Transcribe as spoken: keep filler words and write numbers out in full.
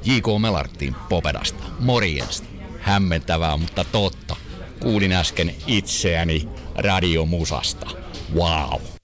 J K Melartin Popedasta. Morjesta. Hämmentävää, mutta totta. Kuulin äsken itseäni radiomusasta. Wow.